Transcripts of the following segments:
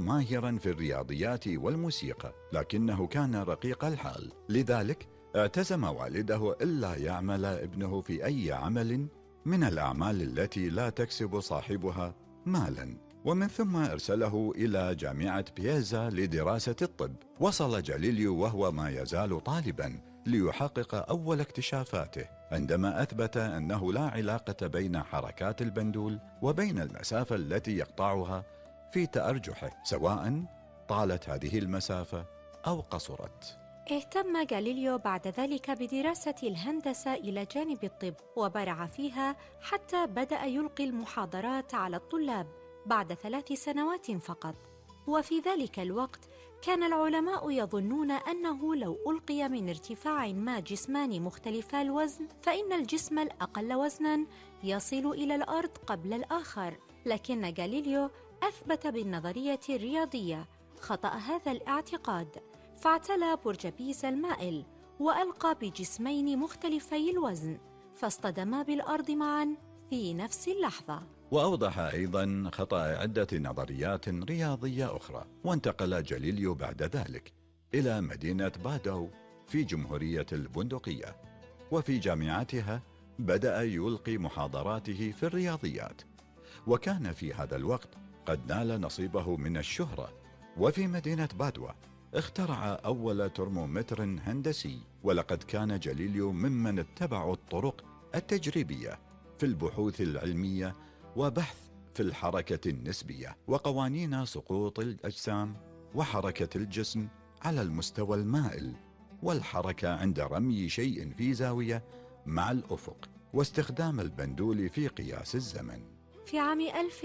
ماهرا في الرياضيات والموسيقى، لكنه كان رقيق الحال، لذلك اعتزم والده إلا يعمل ابنه في أي عمل من الأعمال التي لا تكسب صاحبها مالا، ومن ثم أرسله إلى جامعة بييزا لدراسة الطب. وصل جاليليو وهو ما يزال طالبا ليحقق أول اكتشافاته، عندما أثبت أنه لا علاقة بين حركات البندول وبين المسافة التي يقطعها في تأرجحه، سواء طالت هذه المسافة أو قصرت. اهتم غاليليو بعد ذلك بدراسة الهندسة إلى جانب الطب، وبرع فيها حتى بدأ يلقي المحاضرات على الطلاب بعد 3 سنوات فقط. وفي ذلك الوقت كان العلماء يظنون أنه لو ألقي من ارتفاع ما جسمان مختلفا الوزن فإن الجسم الأقل وزنا يصل إلى الأرض قبل الآخر، لكن غاليليو أثبت بالنظرية الرياضية خطأ هذا الاعتقاد، فاعتلى برج بيزا المائل وألقى بجسمين مختلفي الوزن فاصطدما بالأرض معا في نفس اللحظة. وأوضح أيضا خطأ عدة نظريات رياضية أخرى. وانتقل جاليليو بعد ذلك إلى مدينة بادو في جمهورية البندقية، وفي جامعتها بدأ يلقي محاضراته في الرياضيات، وكان في هذا الوقت قد نال نصيبه من الشهرة. وفي مدينة بادوا اخترع أول ترمومتر هندسي، ولقد كان جاليليو ممن اتبعوا الطرق التجريبية في البحوث العلمية وبحث في الحركة النسبية وقوانين سقوط الأجسام وحركة الجسم على المستوى المائل، والحركة عند رمي شيء في زاوية مع الأفق، واستخدام البندول في قياس الزمن. في عام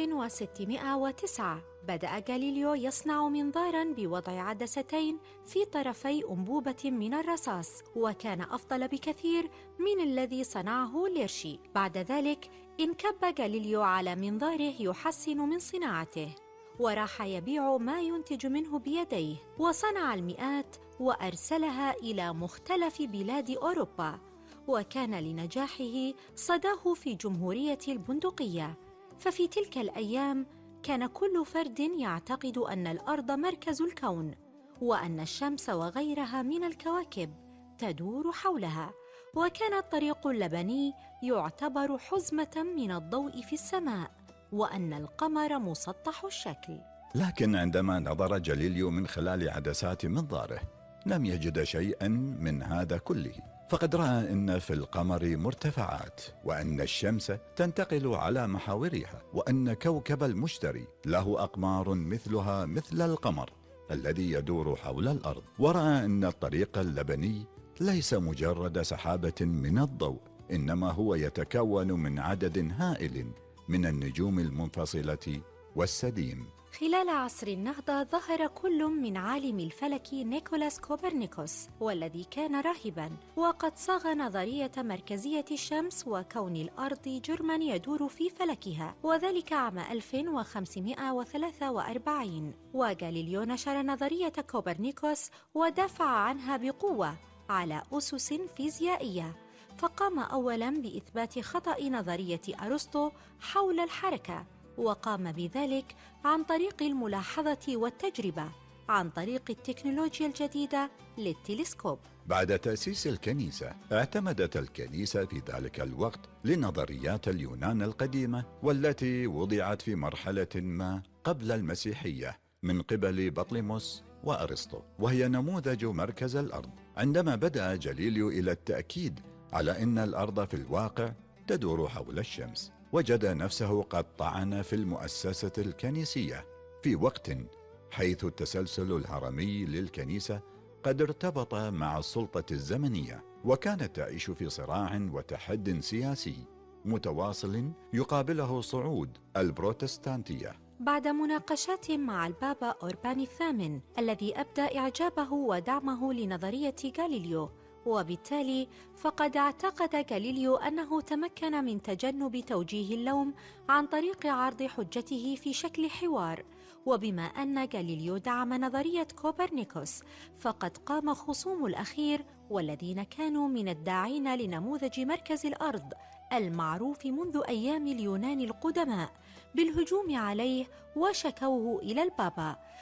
1609 بدأ غاليليو يصنع منظاراً بوضع عدستين في طرفي أنبوبة من الرصاص، وكان أفضل بكثير من الذي صنعه ليرشي. بعد ذلك انكب غاليليو على منظاره يحسن من صناعته، وراح يبيع ما ينتج منه بيديه، وصنع المئات وأرسلها إلى مختلف بلاد أوروبا، وكان لنجاحه صداه في جمهورية البندقية. ففي تلك الأيام كان كل فرد يعتقد أن الأرض مركز الكون، وأن الشمس وغيرها من الكواكب تدور حولها، وكان الطريق اللبني يعتبر حزمة من الضوء في السماء، وأن القمر مسطح الشكل. لكن عندما نظر جاليليو من خلال عدسات منظاره لم يجد شيئا من هذا كله، فقد رأى أن في القمر مرتفعات، وأن الشمس تنتقل على محاورها، وأن كوكب المشتري له أقمار مثلها مثل القمر الذي يدور حول الأرض. ورأى أن الطريق اللبني ليس مجرد سحابة من الضوء، إنما هو يتكون من عدد هائل من النجوم المنفصلة والسديم. خلال عصر النهضة ظهر كل من عالم الفلك نيكولاس كوبرنيكوس، والذي كان راهباً، وقد صاغ نظرية مركزية الشمس وكون الأرض جرماً يدور في فلكها، وذلك عام 1543. وغاليليو نشر نظرية كوبرنيكوس ودافع عنها بقوة على أسس فيزيائية، فقام أولاً بإثبات خطأ نظرية أرسطو حول الحركة، وقام بذلك عن طريق الملاحظة والتجربة عن طريق التكنولوجيا الجديدة للتلسكوب. بعد تأسيس الكنيسة اعتمدت الكنيسة في ذلك الوقت لنظريات اليونان القديمة، والتي وضعت في مرحلة ما قبل المسيحية من قبل بطليموس وأرسطو، وهي نموذج مركز الأرض. عندما بدأ جاليليو إلى التأكيد على أن الأرض في الواقع تدور حول الشمس، وجد نفسه قد طعن في المؤسسة الكنيسية في وقت حيث التسلسل الهرمي للكنيسة قد ارتبط مع السلطة الزمنية، وكانت تعيش في صراع وتحد سياسي متواصل يقابله صعود البروتستانتية. بعد مناقشات مع البابا أوربان الثامن الذي أبدى إعجابه ودعمه لنظرية غاليليو، وبالتالي فقد اعتقد غاليليو أنه تمكن من تجنب توجيه اللوم عن طريق عرض حجته في شكل حوار. وبما أن غاليليو دعم نظرية كوبرنيكوس، فقد قام خصوم الأخير والذين كانوا من الداعين لنموذج مركز الأرض المعروف منذ أيام اليونان القدماء بالهجوم عليه، وشكوه إلى البابا،